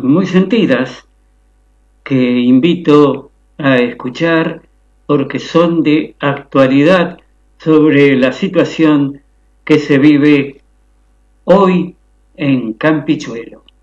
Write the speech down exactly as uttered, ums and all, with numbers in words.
muy sentidas que invito a escuchar porque son de actualidad sobre la situación que se vive hoy en Campichuelo.